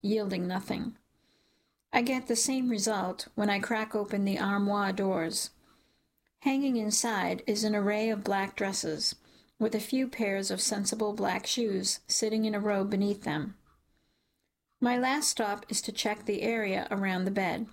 yielding nothing. I get the same result when I crack open the armoire doors. Hanging inside is an array of black dresses, with a few pairs of sensible black shoes sitting in a row beneath them. My last stop is to check the area around the bed.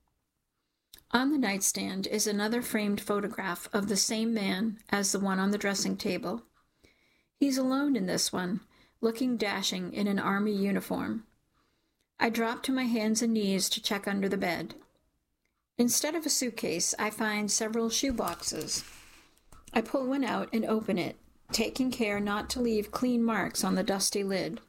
On the nightstand is another framed photograph of the same man as the one on the dressing table. He's alone in this one, looking dashing in an army uniform. I drop to my hands and knees to check under the bed. Instead of a suitcase, I find several shoe boxes. I pull one out and open it, taking care not to leave clean marks on the dusty lid.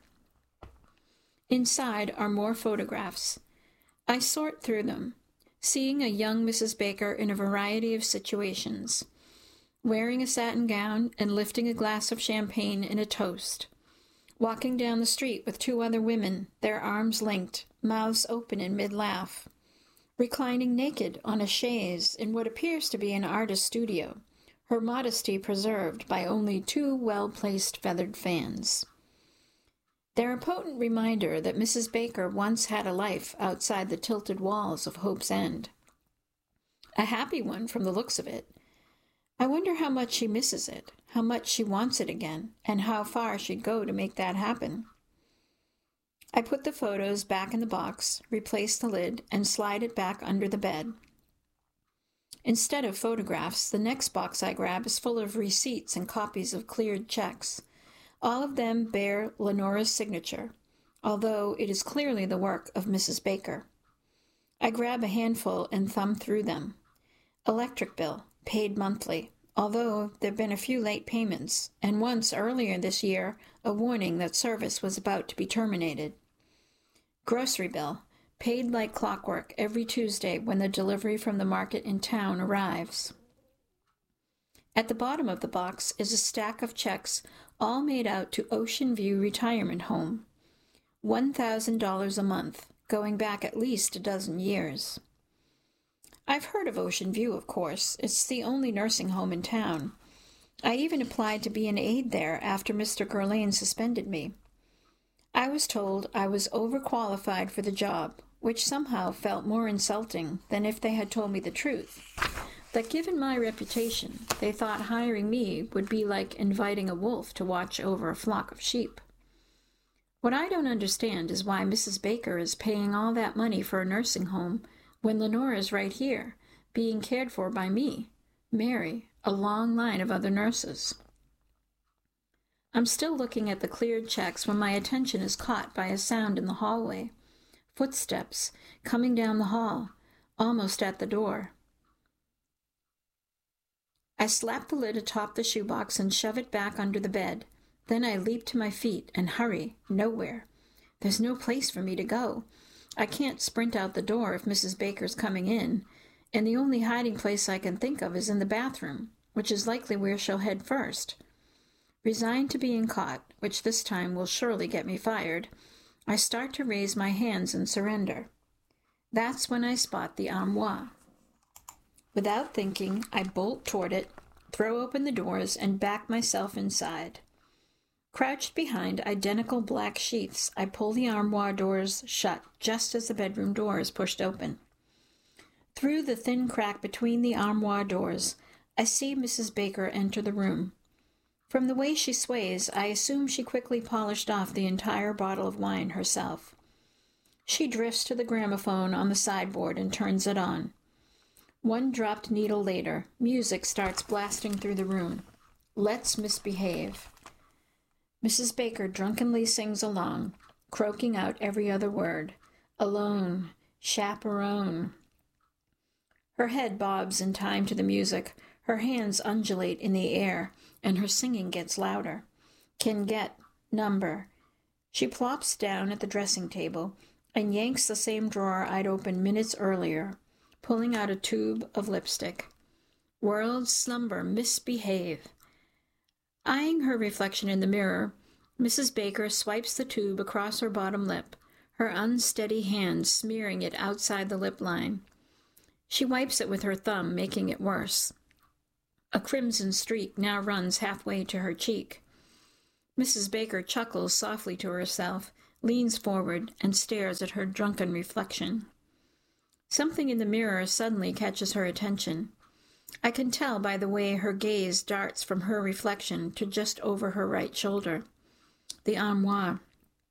Inside are more photographs. I sort through them, seeing a young Mrs. Baker in a variety of situations, wearing a satin gown and lifting a glass of champagne in a toast, walking down the street with two other women, their arms linked, mouths open in mid-laugh, reclining naked on a chaise in what appears to be an artist's studio, her modesty preserved by only two well-placed feathered fans. They're a potent reminder that Mrs. Baker once had a life outside the tilted walls of Hope's End. A happy one from the looks of it. I wonder how much she misses it, how much she wants it again, and how far she'd go to make that happen. I put the photos back in the box, replace the lid, and slide it back under the bed. Instead of photographs, the next box I grab is full of receipts and copies of cleared checks. All of them bear Lenora's signature, although it is clearly the work of Mrs. Baker. I grab a handful and thumb through them. Electric bill, paid monthly, although there have been a few late payments, and once earlier this year a warning that service was about to be terminated. Grocery bill, paid like clockwork every Tuesday when the delivery from the market in town arrives. At the bottom of the box is a stack of checks all made out to Ocean View Retirement Home. $1,000 a month, going back at least a dozen years. I've heard of Ocean View, of course. It's the only nursing home in town. I even applied to be an aide there after Mr. Guerlain suspended me. I was told I was overqualified for the job, which somehow felt more insulting than if they had told me the truth. That given my reputation, they thought hiring me would be like inviting a wolf to watch over a flock of sheep. What I don't understand is why Mrs. Baker is paying all that money for a nursing home when Lenora's right here, being cared for by me, Mary, a long line of other nurses. I'm still looking at the cleared checks when my attention is caught by a sound in the hallway. Footsteps coming down the hall, almost at the door. I slap the lid atop the shoebox and shove it back under the bed. Then I leap to my feet and hurry nowhere. There's no place for me to go. I can't sprint out the door if Mrs. Baker's coming in, and the only hiding place I can think of is in the bathroom, which is likely where she'll head first. Resigned to being caught, which this time will surely get me fired, I start to raise my hands in surrender. That's when I spot the armoire. Without thinking, I bolt toward it, throw open the doors, and back myself inside. Crouched behind identical black sheaths, I pull the armoire doors shut just as the bedroom door is pushed open. Through the thin crack between the armoire doors, I see Mrs. Baker enter the room. From the way she sways, I assume she quickly polished off the entire bottle of wine herself. She drifts to the gramophone on the sideboard and turns it on. One dropped needle later, music starts blasting through the room. Let's misbehave. Mrs. Baker drunkenly sings along, croaking out every other word. Alone, chaperone. Her head bobs in time to the music, her hands undulate in the air, and her singing gets louder. Can get, number. She plops down at the dressing table and yanks the same drawer I'd opened minutes earlier, pulling out a tube of lipstick. World slumber, misbehave. Eyeing her reflection in the mirror, Mrs. Baker swipes the tube across her bottom lip, her unsteady hand smearing it outside the lip line. She wipes it with her thumb, making it worse. A crimson streak now runs halfway to her cheek. Mrs. Baker chuckles softly to herself, leans forward and stares at her drunken reflection. Something in the mirror suddenly catches her attention. I can tell by the way her gaze darts from her reflection to just over her right shoulder, the armoire.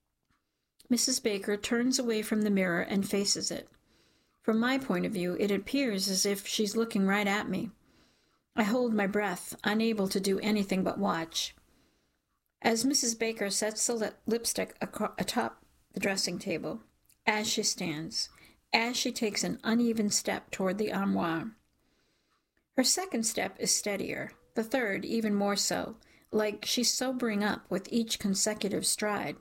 Mrs. Baker turns away from the mirror and faces it. From my point of view, it appears as if she's looking right at me. I hold my breath, unable to do anything but watch. As Mrs. Baker sets the lipstick atop the dressing table, as she stands, as she takes an uneven step toward the armoire. Her second step is steadier, the third even more so, like she's sobering up with each consecutive stride.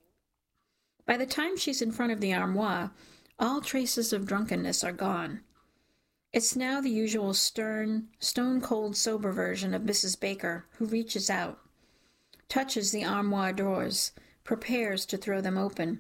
By the time she's in front of the armoire, all traces of drunkenness are gone. It's now the usual stern, stone-cold sober version of Mrs. Baker who reaches out, touches the armoire doors, prepares to throw them open.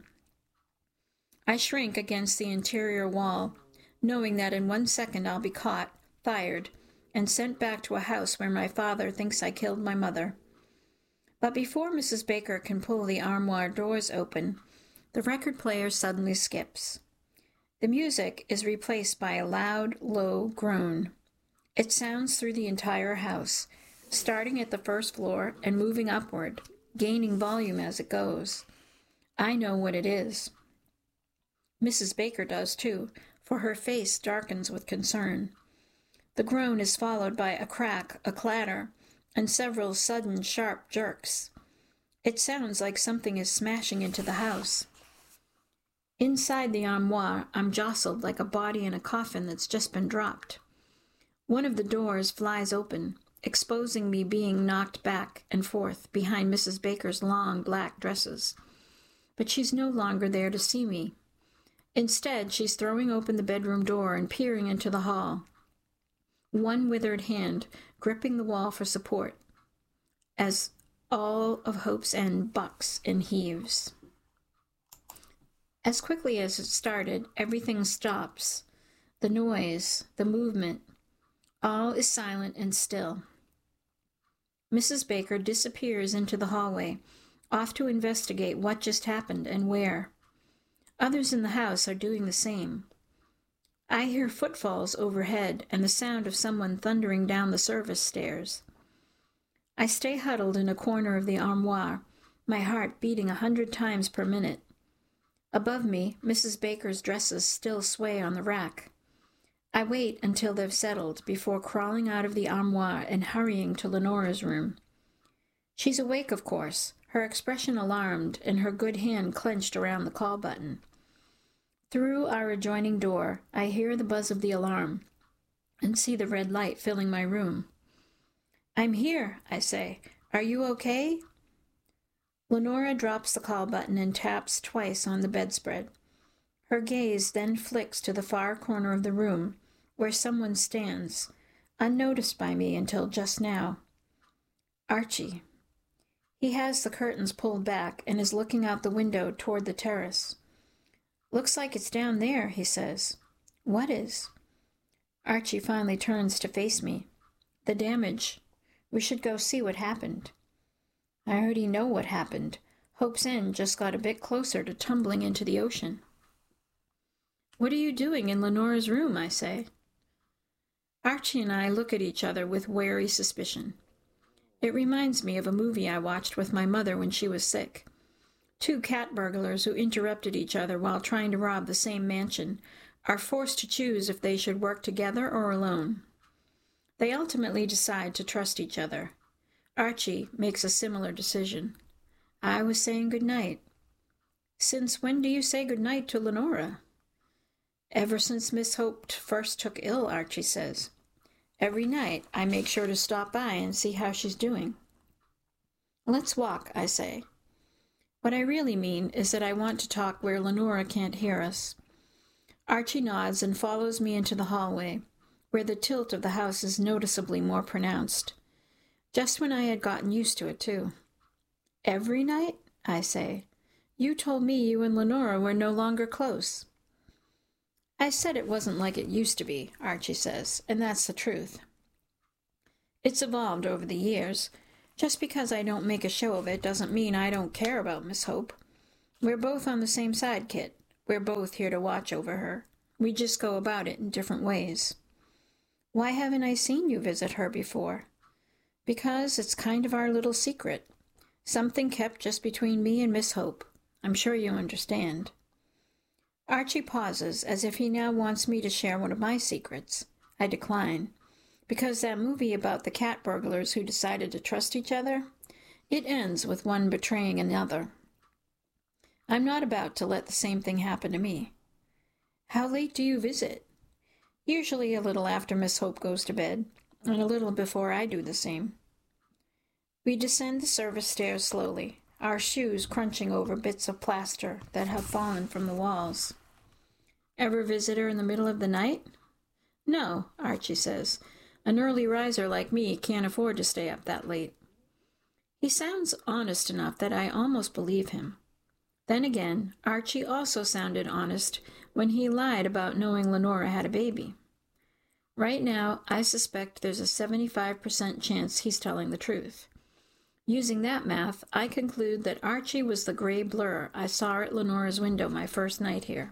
I shrink against the interior wall, knowing that in 1 second I'll be caught, fired, and sent back to a house where my father thinks I killed my mother. But before Mrs. Baker can pull the armoire doors open, the record player suddenly skips. The music is replaced by a loud, low groan. It sounds through the entire house, starting at the first floor and moving upward, gaining volume as it goes. I know what it is. Mrs. Baker does too, for her face darkens with concern. The groan is followed by a crack, a clatter, and several sudden, sharp jerks. It sounds like something is smashing into the house. Inside the armoire, I'm jostled like a body in a coffin that's just been dropped. One of the doors flies open, exposing me being knocked back and forth behind Mrs. Baker's long black dresses. But she's no longer there to see me. Instead, she's throwing open the bedroom door and peering into the hall, one withered hand gripping the wall for support, as all of Hope's End bucks and heaves. As quickly as it started, everything stops. The noise, the movement, all is silent and still. Mrs. Baker disappears into the hallway, off to investigate what just happened and where. Others in the house are doing the same. I hear footfalls overhead and the sound of someone thundering down the service stairs. I stay huddled in a corner of the armoire, my heart beating 100 times per minute. Above me, Mrs. Baker's dresses still sway on the rack. I wait until they've settled before crawling out of the armoire and hurrying to Lenora's room. She's awake, of course, her expression alarmed and her good hand clenched around the call button. Through our adjoining door, I hear the buzz of the alarm and see the red light filling my room. "I'm here," I say. "Are you okay?" Lenora drops the call button and taps twice on the bedspread. Her gaze then flicks to the far corner of the room, where someone stands, unnoticed by me until just now. Archie. He has the curtains pulled back and is looking out the window toward the terrace. "Looks like it's down there," he says. "What is?" Archie finally turns to face me. "The damage. We should go see what happened." I already know what happened. Hope's End just got a bit closer to tumbling into the ocean. "What are you doing in Lenora's room?" I say. Archie and I look at each other with wary suspicion. It reminds me of a movie I watched with my mother when she was sick. 2 cat burglars who interrupted each other while trying to rob the same mansion are forced to choose if they should work together or alone. They ultimately decide to trust each other. Archie makes a similar decision. I was saying good night. "Since when do you say good night to Lenora?" "Ever since Miss Hope first took ill," Archie says. "Every night I make sure to stop by and see how she's doing." "Let's walk," I say. What I really mean is that I want to talk where Lenora can't hear us. Archie nods and follows me into the hallway, where the tilt of the house is noticeably more pronounced. Just when I had gotten used to it, too. "Every night?" I say. "You told me you and Lenora were no longer close." "I said it wasn't like it used to be," Archie says, "and that's the truth. It's evolved over the years. Just because I don't make a show of it doesn't mean I don't care about Miss Hope. We're both on the same side, Kit. We're both here to watch over her. We just go about it in different ways. Why haven't I seen you visit her before? Because it's kind of our little secret. Something kept just between me and Miss Hope. I'm sure you understand. Archie pauses, as if he now wants me to share one of my secrets. I decline, because that movie about the cat burglars who decided to trust each other, it ends with one betraying another. I'm not about to let the same thing happen to me. How late do you visit? Usually a little after Miss Hope goes to bed, and a little before I do the same. We descend the service stairs slowly, our shoes crunching over bits of plaster that have fallen from the walls. Ever visit her in the middle of the night? No, Archie says. An early riser like me can't afford to stay up that late. He sounds honest enough that I almost believe him. Then again, Archie also sounded honest when he lied about knowing Lenora had a baby. Right now, I suspect there's a 75% chance he's telling the truth. Using that math, I conclude that Archie was the gray blur I saw at Lenora's window my first night here.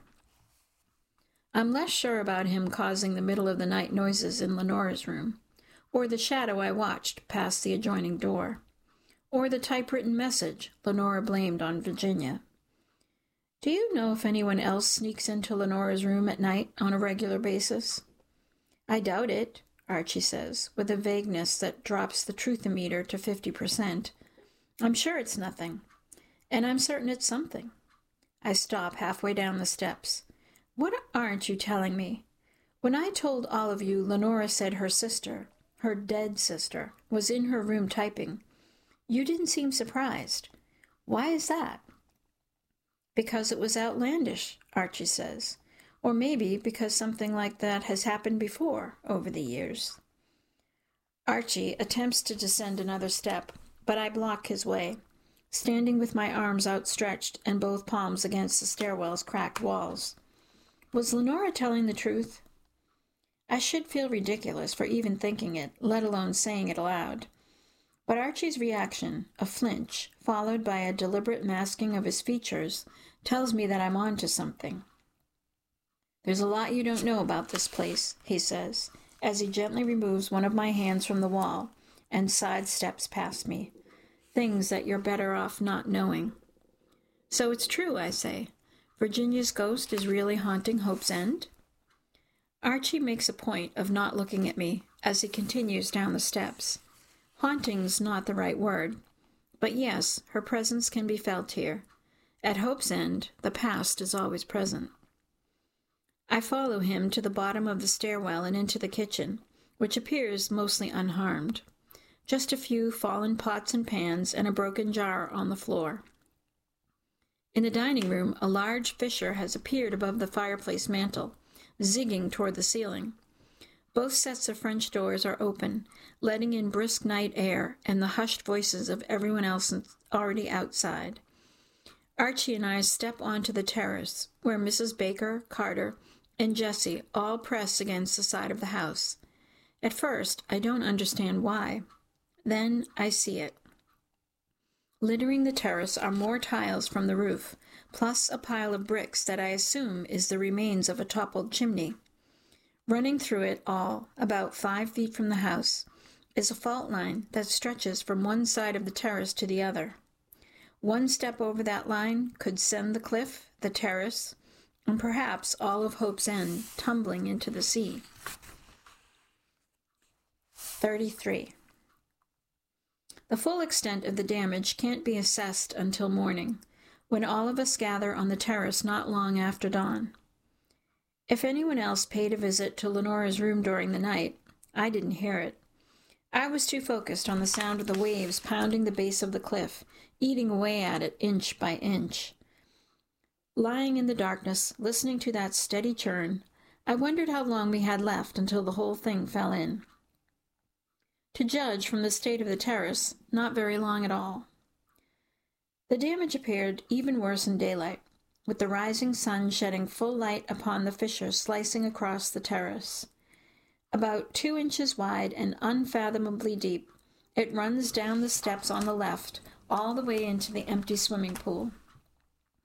I'm less sure about him causing the middle-of-the-night noises in Lenora's room, or the shadow I watched past the adjoining door, or the typewritten message Lenora blamed on Virginia. Do you know if anyone else sneaks into Lenora's room at night on a regular basis? I doubt it, Archie says, with a vagueness that drops the truth-o-meter to 50%. I'm sure it's nothing, and I'm certain it's something. I stop halfway down the steps. What aren't you telling me? When I told all of you Lenora said her sister, her dead sister, was in her room typing, you didn't seem surprised. Why is that? Because it was outlandish, Archie says. Or maybe because something like that has happened before over the years. Archie attempts to descend another step, but I block his way, standing with my arms outstretched and both palms against the stairwell's cracked walls. Was Lenora telling the truth? I should feel ridiculous for even thinking it, let alone saying it aloud. But Archie's reaction, a flinch, followed by a deliberate masking of his features, tells me that I'm on to something. There's a lot you don't know about this place, he says, as he gently removes one of my hands from the wall and sidesteps past me. Things that you're better off not knowing. So it's true, I say. Virginia's ghost is really haunting Hope's End? Archie makes a point of not looking at me as he continues down the steps. Haunting's not the right word, but yes, her presence can be felt here. At Hope's End, the past is always present. I follow him to the bottom of the stairwell and into the kitchen, which appears mostly unharmed. Just a few fallen pots and pans and a broken jar on the floor. In the dining room, a large fissure has appeared above the fireplace mantel, zigging toward the ceiling. Both sets of French doors are open, letting in brisk night air and the hushed voices of everyone else already outside. Archie and I step onto the terrace, where Mrs. Baker, Carter, and Jessie all press against the side of the house. At first, I don't understand why. Then I see it. Littering the terrace are more tiles from the roof, plus a pile of bricks that I assume is the remains of a toppled chimney. Running through it all, about 5 feet from the house, is a fault line that stretches from one side of the terrace to the other. One step over that line could send the cliff, the terrace, and perhaps all of Hope's End tumbling into the sea. 33. The full extent of the damage can't be assessed until morning, when all of us gather on the terrace not long after dawn. If anyone else paid a visit to Lenora's room during the night, I didn't hear it. I was too focused on the sound of the waves pounding the base of the cliff, eating away at it inch by inch. Lying in the darkness, listening to that steady churn, I wondered how long we had left until the whole thing fell in. To judge from the state of the terrace, not very long at all. The damage appeared even worse in daylight, with the rising sun shedding full light upon the fissure slicing across the terrace. About 2 inches wide and unfathomably deep, it runs down the steps on the left, all the way into the empty swimming pool.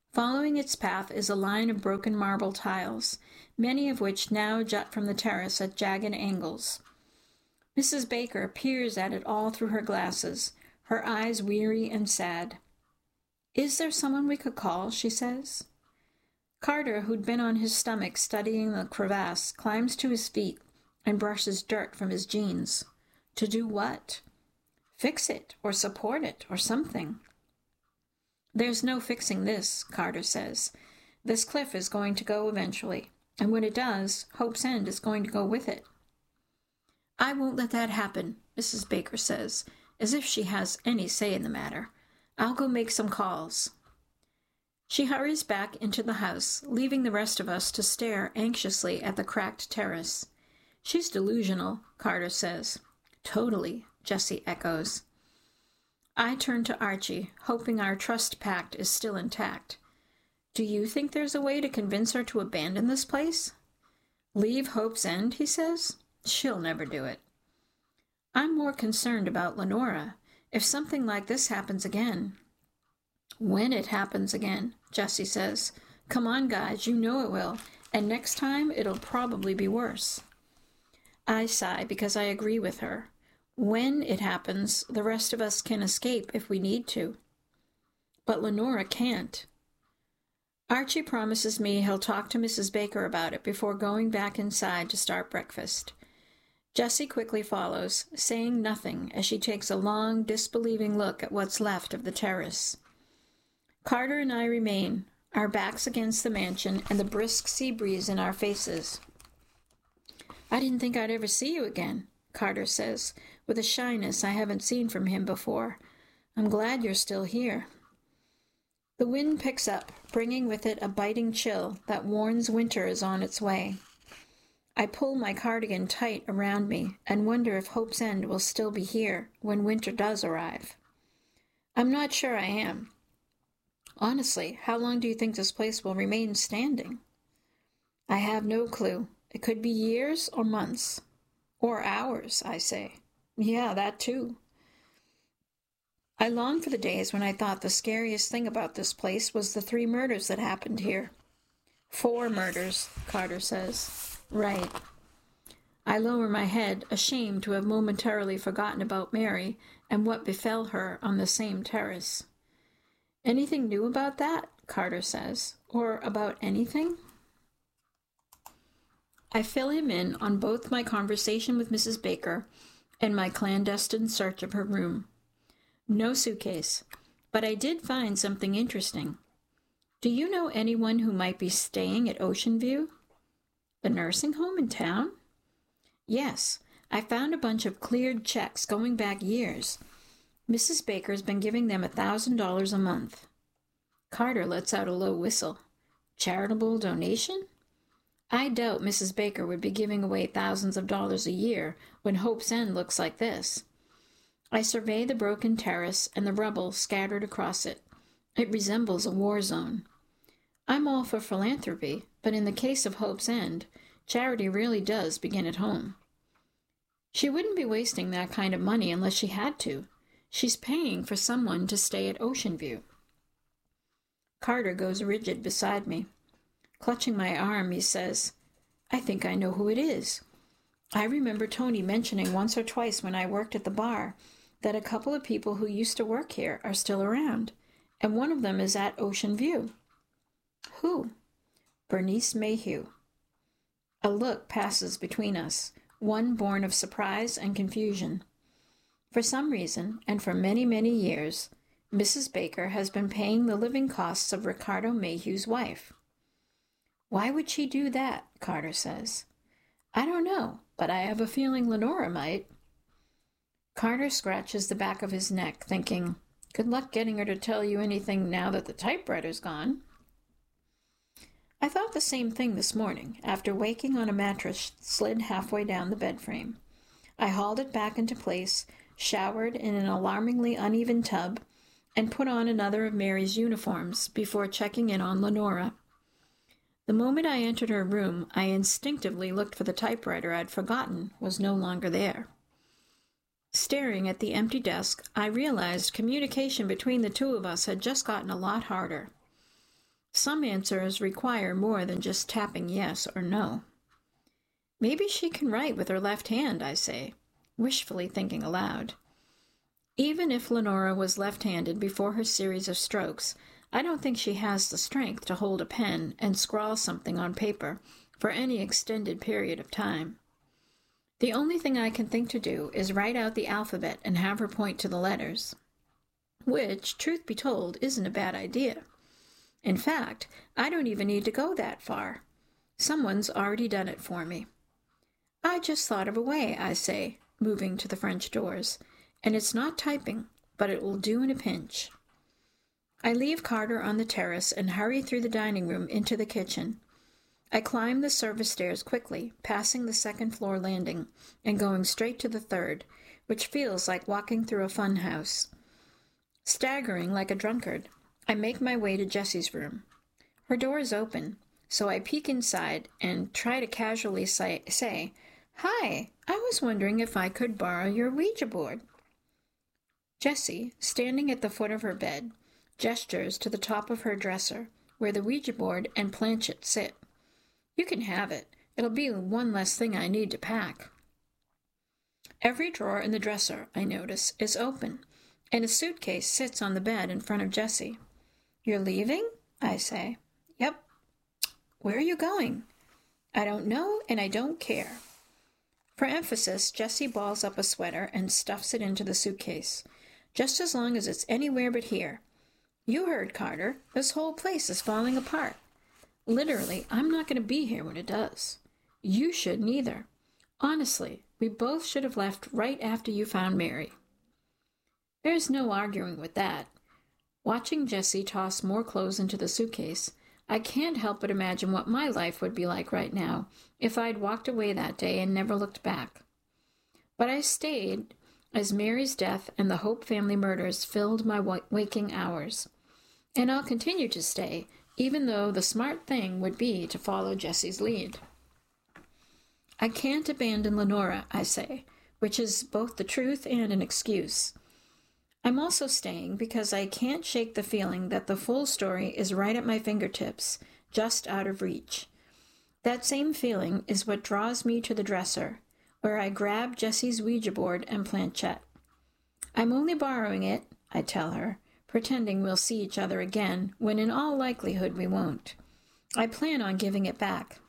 Following its path is a line of broken marble tiles, many of which now jut from the terrace at jagged angles. Mrs. Baker peers at it all through her glasses, her eyes weary and sad. "Is there someone we could call?" she says. Carter, who'd been on his stomach studying the crevasse, climbs to his feet and brushes dirt from his jeans. To do what? Fix it, or support it, or something. "There's no fixing this," Carter says. "This cliff is going to go eventually, and when it does, Hope's End is going to go with it." "I won't let that happen," Mrs. Baker says, as if she has any say in the matter. "I'll go make some calls." She hurries back into the house, leaving the rest of us to stare anxiously at the cracked terrace. "She's delusional," Carter says. "Totally," Jessie echoes. I turn to Archie, hoping our trust pact is still intact. "Do you think there's a way to convince her to abandon this place?" "Leave Hope's End," he says. "She'll never do it." I'm more concerned about Lenora. If something like this happens again... "When it happens again," Jessie says. "Come on, guys, you know it will, and next time it'll probably be worse." I sigh because I agree with her. When it happens, the rest of us can escape if we need to. But Lenora can't. Archie promises me he'll talk to Mrs. Baker about it before going back inside to start breakfast. Jessie quickly follows, saying nothing as she takes a long, disbelieving look at what's left of the terrace. Carter and I remain, our backs against the mansion and the brisk sea breeze in our faces. "I didn't think I'd ever see you again," Carter says, with a shyness I haven't seen from him before. "I'm glad you're still here." The wind picks up, bringing with it a biting chill that warns winter is on its way. I pull my cardigan tight around me and wonder if Hope's End will still be here when winter does arrive. I'm not sure I am. Honestly, how long do you think this place will remain standing? I have no clue. It could be years or months. Or hours, I say. Yeah, that too. I long for the days when I thought the scariest thing about this place was the 3 murders that happened here. 4 murders, Carter says. Right. I lower my head, ashamed to have momentarily forgotten about Mary and what befell her on the same terrace. Anything new about that? Carter says. Or about anything? I fill him in on both my conversation with Mrs. Baker and my clandestine search of her room. No suitcase, but I did find something interesting. Do you know anyone who might be staying at Ocean View? The nursing home in town? Yes, I found a bunch of cleared checks going back years. Mrs. Baker's been giving them $1,000 a month. Carter lets out a low whistle. Charitable donation? I doubt Mrs. Baker would be giving away thousands of dollars a year when Hope's End looks like this. I survey the broken terrace and the rubble scattered across it. It resembles a war zone. I'm all for philanthropy, but in the case of Hope's End, charity really does begin at home. She wouldn't be wasting that kind of money unless she had to. She's paying for someone to stay at Ocean View. Carter goes rigid beside me. Clutching my arm, he says, I think I know who it is. I remember Tony mentioning once or twice when I worked at the bar that a couple of people who used to work here are still around, and one of them is at Ocean View. Who? Bernice Mayhew. A look passes between us, one born of surprise and confusion. For some reason, and for many, many years, Mrs. Baker has been paying the living costs of Ricardo Mayhew's wife. Why would she do that? Carter says. I don't know, but I have a feeling Lenora might. Carter scratches the back of his neck, thinking, good luck getting her to tell you anything now that the typewriter's gone. I thought the same thing this morning, after waking on a mattress slid halfway down the bed frame. I hauled it back into place, showered in an alarmingly uneven tub, and put on another of Mary's uniforms before checking in on Lenora. The moment I entered her room, I instinctively looked for the typewriter I'd forgotten was no longer there. Staring at the empty desk, I realized communication between the two of us had just gotten a lot harder. Some answers require more than just tapping yes or no. Maybe she can write with her left hand, I say, wishfully thinking aloud. Even if Lenora was left-handed before her series of strokes, I don't think she has the strength to hold a pen and scrawl something on paper for any extended period of time. The only thing I can think to do is write out the alphabet and have her point to the letters, which, truth be told, isn't a bad idea. In fact, I don't even need to go that far. Someone's already done it for me. I just thought of a way, I say, moving to the French doors, and it's not typing, but it will do in a pinch. I leave Carter on the terrace and hurry through the dining room into the kitchen. I climb the service stairs quickly, passing the second-floor landing, and going straight to the third, which feels like walking through a fun house. Staggering like a drunkard, I make my way to Jessie's room. Her door is open, so I peek inside and try to casually say, "Hi, I was wondering if I could borrow your Ouija board." Jessie, standing at the foot of her bed, gestures to the top of her dresser, where the Ouija board and planchette sit. "You can have it. It'll be one less thing I need to pack." Every drawer in the dresser, I notice, is open, and a suitcase sits on the bed in front of Jessie. "You're leaving?" I say. "Yep." "Where are you going?" "I don't know, and I don't care." For emphasis, Jessie balls up a sweater and stuffs it into the suitcase. "Just as long as it's anywhere but here. You heard, Carter. This whole place is falling apart. Literally, I'm not going to be here when it does. You shouldn't either. Honestly, we both should have left right after you found Mary." There's no arguing with that. Watching Jessie toss more clothes into the suitcase, I can't help but imagine what my life would be like right now if I'd walked away that day and never looked back. But I stayed as Mary's death and the Hope family murders filled my waking hours. And I'll continue to stay, even though the smart thing would be to follow Jessie's lead. I can't abandon Lenora, I say, which is both the truth and an excuse. I'm also staying because I can't shake the feeling that the full story is right at my fingertips, just out of reach. That same feeling is what draws me to the dresser, where I grab Jessie's Ouija board and planchette. I'm only borrowing it, I tell her, pretending we'll see each other again, when in all likelihood we won't. I plan on giving it back.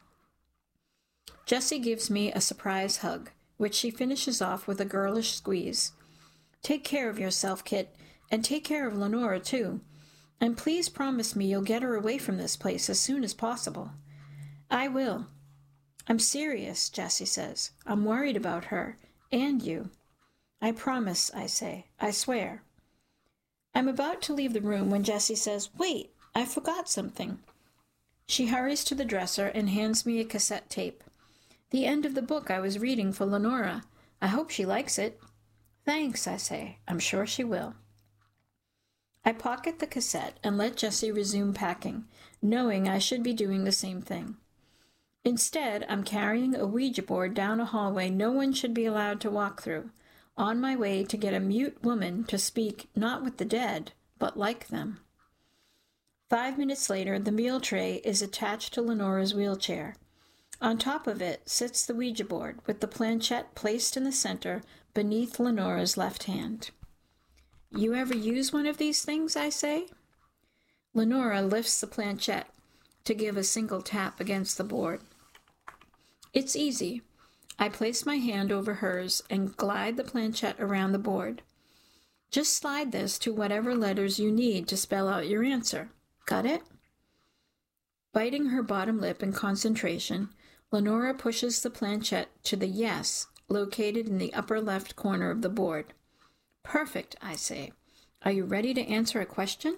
Jessie gives me a surprise hug, which she finishes off with a girlish squeeze. "Take care of yourself, Kit, and take care of Lenora, too. And please promise me you'll get her away from this place as soon as possible." "I will." "I'm serious," Jessie says. "I'm worried about her, and you." "I promise," I say. "I swear." I'm about to leave the room when Jessie says, "Wait, I forgot something." She hurries to the dresser and hands me a cassette tape. "The end of the book I was reading for Lenora. I hope she likes it." "Thanks," I say. "I'm sure she will." I pocket the cassette and let Jessie resume packing, knowing I should be doing the same thing. Instead, I'm carrying a Ouija board down a hallway no one should be allowed to walk through, on my way to get a mute woman to speak not with the dead, but like them. 5 minutes later, the meal tray is attached to Lenora's wheelchair. On top of it sits the Ouija board, with the planchette placed in the center beneath Lenora's left hand. "You ever use one of these things?" I say. Lenora lifts the planchette to give a single tap against the board. It's easy. I place my hand over hers and glide the planchette around the board. Just slide this to whatever letters you need to spell out your answer. Got it? Biting her bottom lip in concentration, Lenora pushes the planchette to the yes located in the upper left corner of the board. "Perfect," I say. "Are you ready to answer a question?"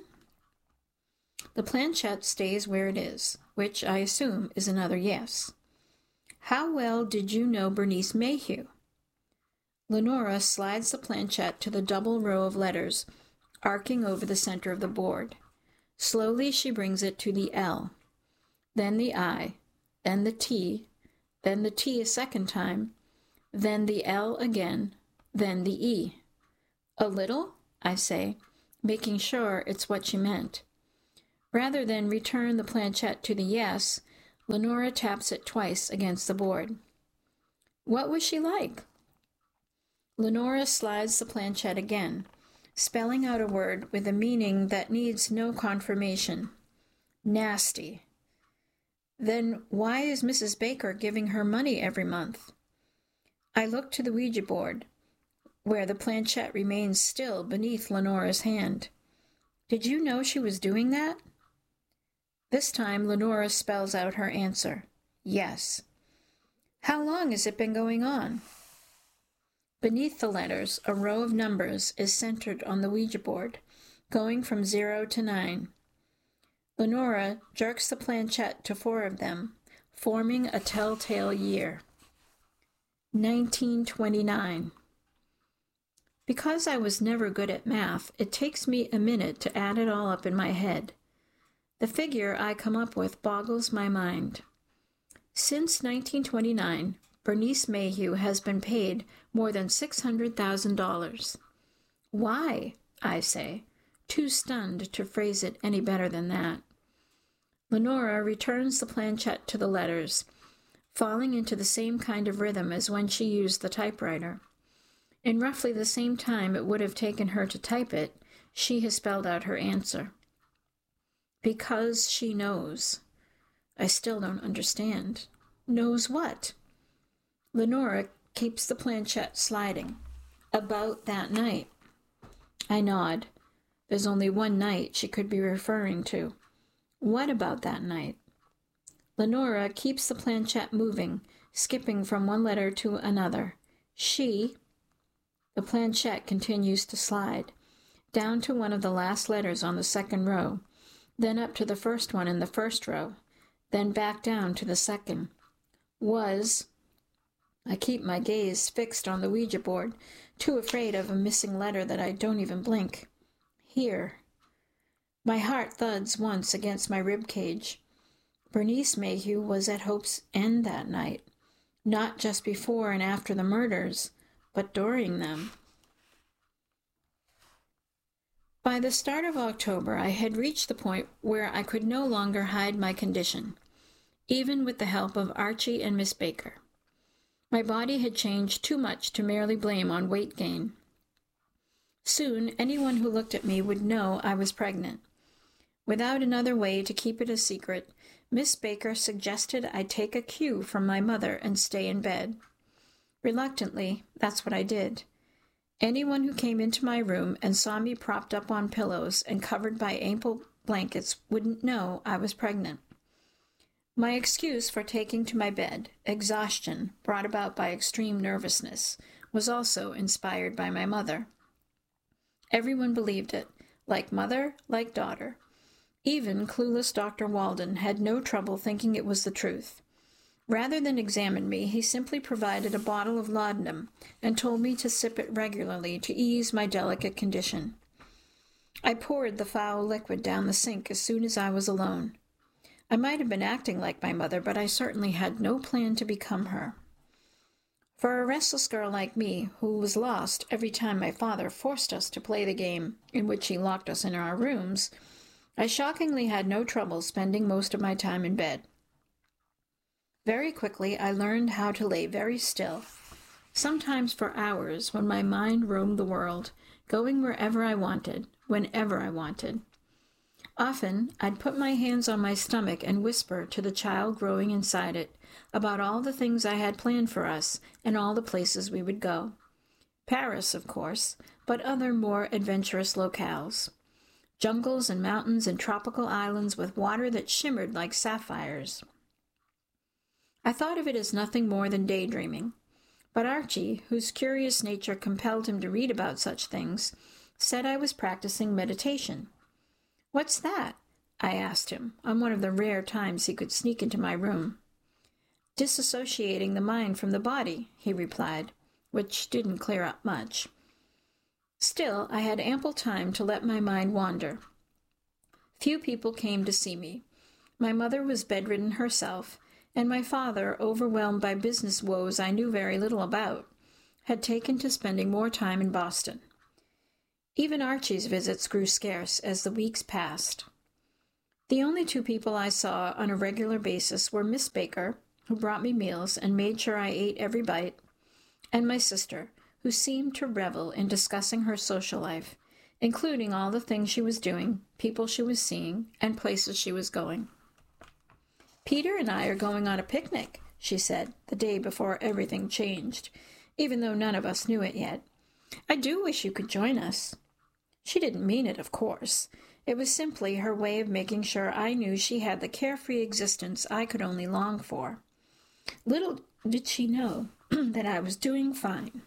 The planchette stays where it is, which I assume is another yes. "How well did you know Bernice Mayhew?" Lenora slides the planchette to the double row of letters, arcing over the center of the board. Slowly she brings it to the L, then the I, then the T a second time, then the L again, then the E. "A little?" I say, making sure it's what she meant. Rather than return the planchette to the yes, Lenora taps it twice against the board. What was she like? Lenora slides the planchette again, spelling out a word with a meaning that needs no confirmation. Nasty. Then why is Mrs. Baker giving her money every month? I look to the Ouija board, where the planchette remains still beneath Lenora's hand. Did you know she was doing that? This time Lenora spells out her answer. Yes. How long has it been going on? Beneath the letters, a row of numbers is centered on the Ouija board, going from 0 to 9. Lenora jerks the planchette to 4 of them, forming a telltale year. 1929. Because I was never good at math, it takes me a minute to add it all up in my head. The figure I come up with boggles my mind. Since 1929, Bernice Mayhew has been paid more than $600,000. Why? I say, too stunned to phrase it any better than that. Lenora returns the planchette to the letters, falling into the same kind of rhythm as when she used the typewriter. In roughly the same time it would have taken her to type it, she has spelled out her answer. Because she knows. I still don't understand. Knows what? Lenora keeps the planchette sliding. About that night. I nod. There's only one night she could be referring to. What about that night? Lenora keeps the planchette moving, skipping from one letter to another. She. The planchette continues to slide, down to one of the last letters on the second row, then up to the first one in the first row, then back down to the second. Was. I keep my gaze fixed on the Ouija board, too afraid of a missing letter that I don't even blink. Here. My heart thuds once against my rib cage. Bernice Mayhew was at Hope's End that night, not just before and after the murders, but during them. By the start of October, I had reached the point where I could no longer hide my condition, even with the help of Archie and Miss Baker. My body had changed too much to merely blame on weight gain. Soon, anyone who looked at me would know I was pregnant. Without another way to keep it a secret, Miss Baker suggested I take a cue from my mother and stay in bed. Reluctantly, that's what I did. Anyone who came into my room and saw me propped up on pillows and covered by ample blankets wouldn't know I was pregnant. My excuse for taking to my bed, exhaustion brought about by extreme nervousness, was also inspired by my mother. Everyone believed it, like mother, like daughter. Even clueless Dr. Walden had no trouble thinking it was the truth. Rather than examine me, he simply provided a bottle of laudanum and told me to sip it regularly to ease my delicate condition. I poured the foul liquid down the sink as soon as I was alone. I might have been acting like my mother, but I certainly had no plan to become her. For a restless girl like me, who was lost every time my father forced us to play the game in which he locked us in our rooms, I shockingly had no trouble spending most of my time in bed. Very quickly, I learned how to lay very still, sometimes for hours when my mind roamed the world, going wherever I wanted, whenever I wanted. Often, I'd put my hands on my stomach and whisper to the child growing inside it about all the things I had planned for us and all the places we would go. Paris, of course, but other more adventurous locales. Jungles and mountains and tropical islands with water that shimmered like sapphires. I thought of it as nothing more than daydreaming, but Archie, whose curious nature compelled him to read about such things, said I was practicing meditation. "What's that?" I asked him, on one of the rare times he could sneak into my room. "Disassociating the mind from the body," he replied, which didn't clear up much. Still, I had ample time to let my mind wander. Few people came to see me. My mother was bedridden herself, and my father, overwhelmed by business woes I knew very little about, had taken to spending more time in Boston. Even Archie's visits grew scarce as the weeks passed. The only two people I saw on a regular basis were Miss Baker, who brought me meals and made sure I ate every bite, and my sister, who seemed to revel in discussing her social life, including all the things she was doing, people she was seeing, and places she was going. "Peter and I are going on a picnic," she said, the day before everything changed, even though none of us knew it yet. "I do wish you could join us." She didn't mean it, of course. It was simply her way of making sure I knew she had the carefree existence I could only long for. Little did she know that I was doing fine.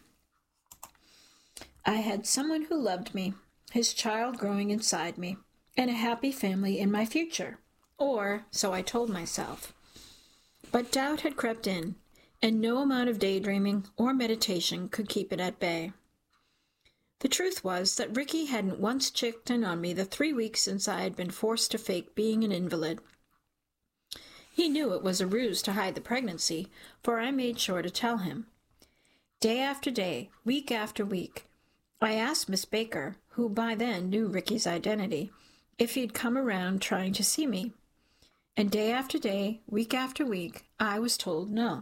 I had someone who loved me, his child growing inside me, and a happy family in my future. Or, so I told myself. But doubt had crept in, and no amount of daydreaming or meditation could keep it at bay. The truth was that Ricky hadn't once checked in on me the 3 weeks since I had been forced to fake being an invalid. He knew it was a ruse to hide the pregnancy, for I made sure to tell him. Day after day, week after week, I asked Miss Baker, who by then knew Ricky's identity, if he'd come around trying to see me. And day after day, week after week, I was told no.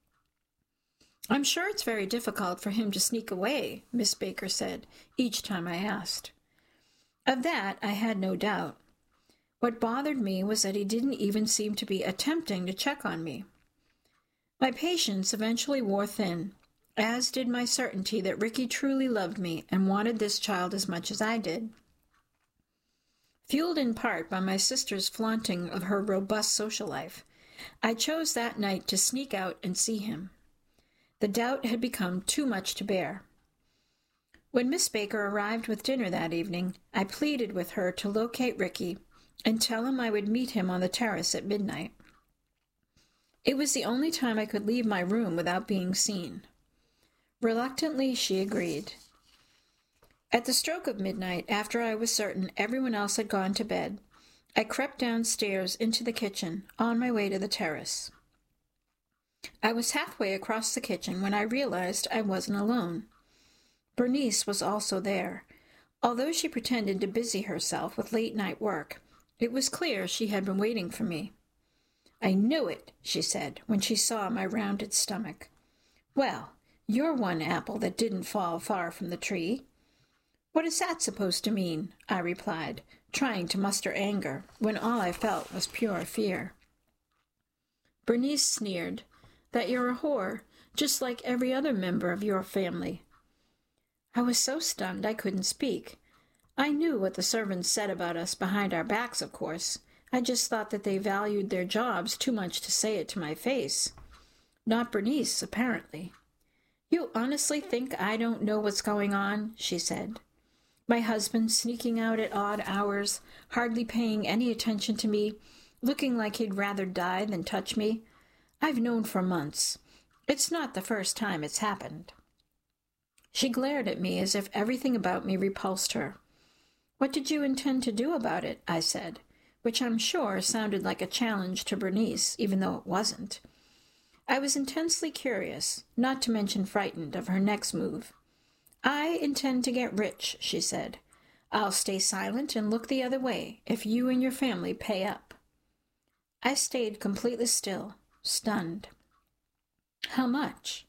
"I'm sure it's very difficult for him to sneak away," Miss Baker said, each time I asked. Of that I had no doubt. What bothered me was that he didn't even seem to be attempting to check on me. My patience eventually wore thin, as did my certainty that Ricky truly loved me and wanted this child as much as I did. Fueled in part by my sister's flaunting of her robust social life, I chose that night to sneak out and see him. The doubt had become too much to bear. When Miss Baker arrived with dinner that evening, I pleaded with her to locate Ricky and tell him I would meet him on the terrace at midnight. It was the only time I could leave my room without being seen. Reluctantly, she agreed. At the stroke of midnight, after I was certain everyone else had gone to bed, I crept downstairs into the kitchen on my way to the terrace. I was halfway across the kitchen when I realized I wasn't alone. Bernice was also there. Although she pretended to busy herself with late-night work, it was clear she had been waiting for me. "I knew it," she said, when she saw my rounded stomach. "Well, you're one apple that didn't fall far from the tree." "What is that supposed to mean?" I replied, trying to muster anger, when all I felt was pure fear. Bernice sneered. "That you're a whore, just like every other member of your family." I was so stunned I couldn't speak. I knew what the servants said about us behind our backs, of course. I just thought that they valued their jobs too much to say it to my face. Not Bernice, apparently. "You honestly think I don't know what's going on?" she said. "My husband sneaking out at odd hours, hardly paying any attention to me, looking like he'd rather die than touch me. I've known for months. It's not the first time it's happened." She glared at me as if everything about me repulsed her. "What did you intend to do about it?" I said, which I'm sure sounded like a challenge to Bernice, even though it wasn't. I was intensely curious, not to mention frightened, of her next move. "I intend to get rich," she said. "I'll stay silent and look the other way if you and your family pay up." I stayed completely still, stunned. "How much?"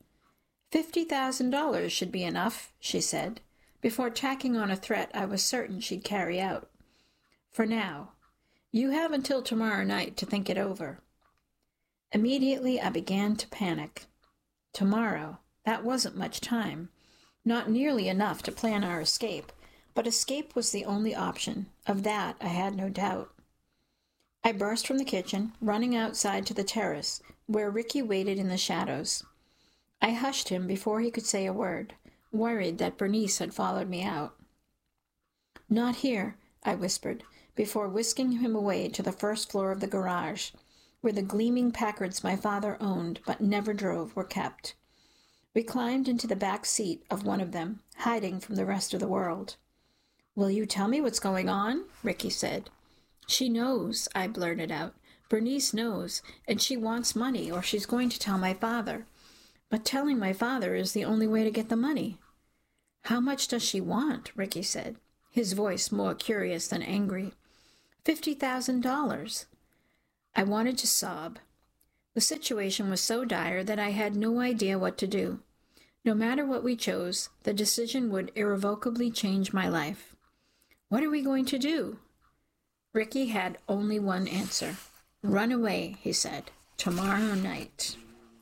$50,000 should be enough," she said, before tacking on a threat I was certain she'd carry out. "For now. You have until tomorrow night to think it over." Immediately I began to panic. Tomorrow, that wasn't much time. Not nearly enough to plan our escape, but escape was the only option. Of that I had no doubt. I burst from the kitchen, running outside to the terrace, where Ricky waited in the shadows. I hushed him before he could say a word, worried that Bernice had followed me out. "Not here," I whispered, before whisking him away to the first floor of the garage, where the gleaming Packards my father owned but never drove were kept. We climbed into the back seat of one of them, hiding from the rest of the world. "Will you tell me what's going on?" Ricky said. "She knows," I blurted out. "Bernice knows, and she wants money, or she's going to tell my father. But telling my father is the only way to get the money." "How much does she want?" Ricky said, his voice more curious than angry. $50,000. I wanted to sob. The situation was so dire that I had no idea what to do. No matter what we chose, the decision would irrevocably change my life. What are we going to do? Ricky had only one answer. Run away, he said. Tomorrow night.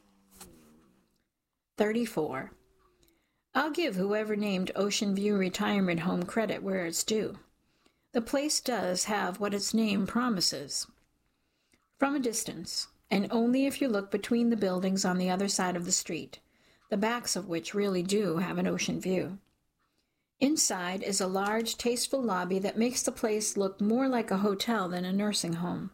34. I'll give whoever named Ocean View Retirement Home credit where it's due. The place does have what its name promises. From a distance, and only if you look between the buildings on the other side of the street, the backs of which really do have an ocean view. Inside is a large, tasteful lobby that makes the place look more like a hotel than a nursing home.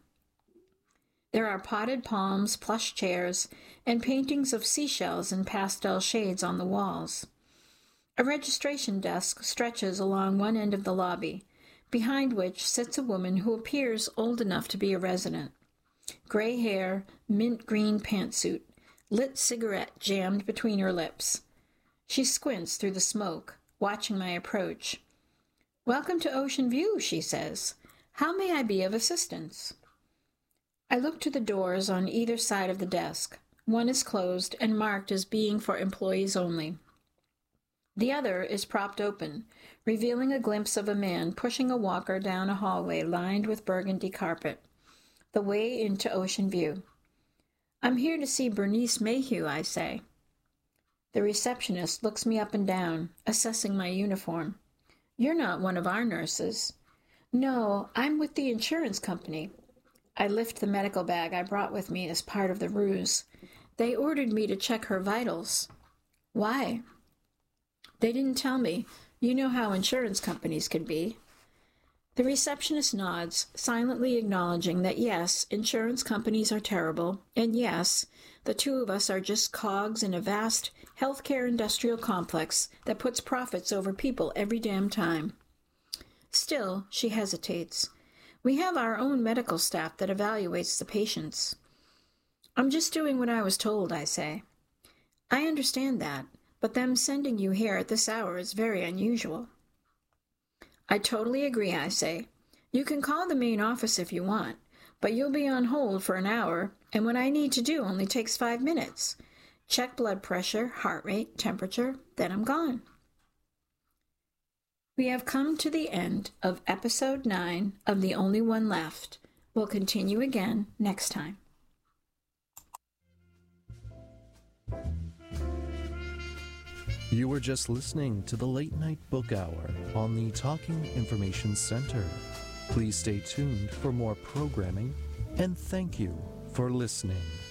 There are potted palms, plush chairs, and paintings of seashells in pastel shades on the walls. A registration desk stretches along one end of the lobby, behind which sits a woman who appears old enough to be a resident. Gray hair, mint green pantsuit, lit cigarette jammed between her lips. She squints through the smoke, watching my approach. "Welcome to Ocean View," she says. "How may I be of assistance?" I look to the doors on either side of the desk. One is closed and marked as being for employees only. The other is propped open, revealing a glimpse of a man pushing a walker down a hallway lined with burgundy carpet, the way into Ocean View. "I'm here to see Bernice Mayhew," I say. The receptionist looks me up and down, assessing my uniform. "You're not one of our nurses." "No, I'm with the insurance company." I lift the medical bag I brought with me as part of the ruse. "They ordered me to check her vitals." "Why?" "They didn't tell me. You know how insurance companies can be." The receptionist nods, silently acknowledging that yes, insurance companies are terrible, and yes, the two of us are just cogs in a vast healthcare industrial complex that puts profits over people every damn time. Still, she hesitates. "We have our own medical staff that evaluates the patients." "I'm just doing what I was told," I say. "I understand that, but them sending you here at this hour is very unusual." "I totally agree," I say. "You can call the main office if you want, but you'll be on hold for an hour, and what I need to do only takes 5 minutes. Check blood pressure, heart rate, temperature, then I'm gone." We have come to the end of episode 9 of The Only One Left. We'll continue again next time. You were just listening to the Late Night Book Hour on the Talking Information Center. Please stay tuned for more programming, and thank you for listening.